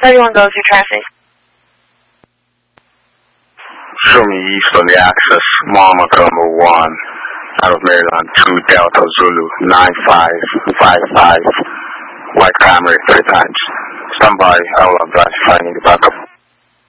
31 goes through traffic. Show me east on the axis, Mama number 1, out of Maryland, 2 Delta Zulu, 9555, White Camry 3 times. Stand by, I will advise finding the backup.